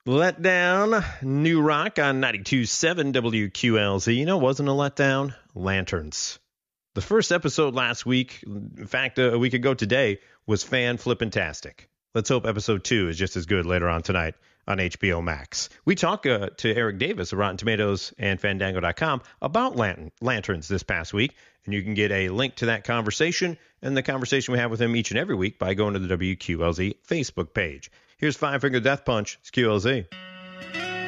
Let down, New Rock on 92.7 WQLZ. You know, it wasn't a letdown. Lanterns. The first episode last week, in fact, a week ago today, was fan-flippin-tastic. Let's hope episode 2 is just as good later on tonight on HBO Max. We talk to Eric Davis of Rotten Tomatoes and Fandango.com about Lanterns this past week, and you can get a link to that conversation and the conversation we have with him each and every week by going to the WQLZ Facebook page. Here's Five Finger Death Punch. It's QLZ.